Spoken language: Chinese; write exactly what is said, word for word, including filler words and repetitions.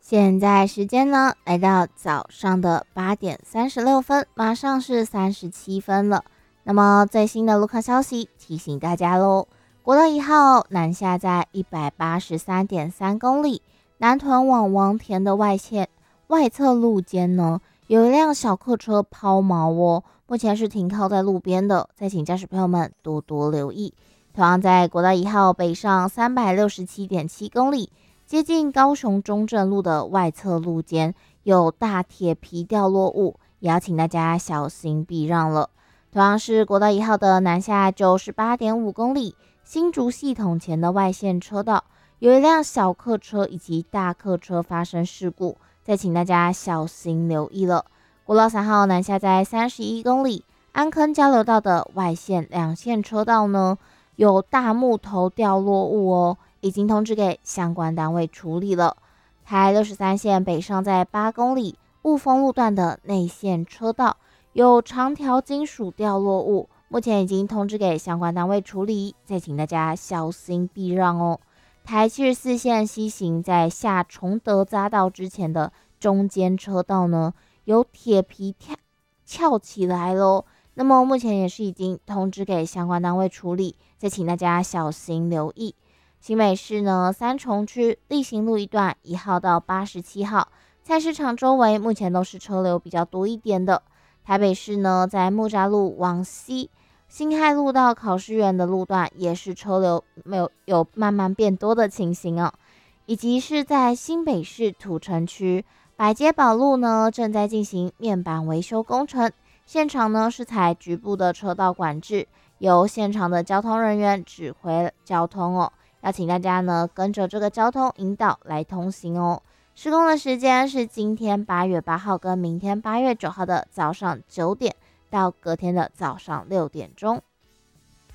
现在时间呢，来到早上的八点三十六分，马上是三十七分了。那么最新的路况消息提醒大家喽，国道一号南下在一百八十三点三公里，南屯往王田的外线外侧路肩呢，有一辆小客车抛锚哦，目前是停靠在路边的，再请驾驶朋友们多多留意。同样在国道一号北上三百六十七点七公里。接近高雄中正路的外侧路肩有大铁皮掉落物，也要请大家小心避让了。同样是国道一号的南下九十八点五公里，新竹系统前的外线车道有一辆小客车以及大客车发生事故，再请大家小心留意了。国道三号南下在三十一公里，安坑交流道的外线两线车道呢有大木头掉落物哦。已经通知给相关单位处理了。台六十三线北上在八公里雾峰路段的内线车道有长条金属掉落物，目前已经通知给相关单位处理，再请大家小心避让哦。台七十四线西行在下崇德匝道之前的中间车道呢，有铁皮跳翘起来咯，那么目前也是已经通知给相关单位处理，再请大家小心留意。新北市呢，三重区立行路一段一号到八十七号，菜市场周围目前都是车流比较多一点的。台北市呢，在木栅路往西，辛亥路到考试园的路段也是车流没有有慢慢变多的情形哦。以及是在新北市土城区百街宝路呢，正在进行面板维修工程，现场呢是采局部的车道管制，由现场的交通人员指挥交通哦。要请大家呢跟着这个交通引导来通行哦。施工的时间是今天八月八号跟明天八月九号的早上九点到隔天的早上六点钟。